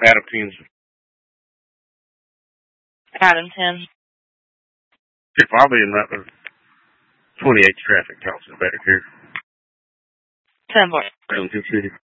Adam 10. Adam 10. If I'll be in that 28 traffic, calls it back here. 10 4. Adam 10 City.